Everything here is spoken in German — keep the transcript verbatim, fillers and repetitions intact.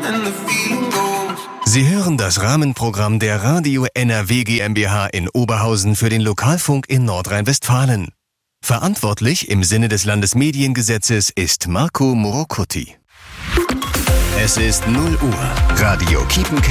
Sie hören das Rahmenprogramm der Radio N R W GmbH in Oberhausen für den Lokalfunk in Nordrhein-Westfalen. Verantwortlich im Sinne des Landesmediengesetzes ist Marco Morocuti. Es ist null Uhr. Radio Kiepenkerk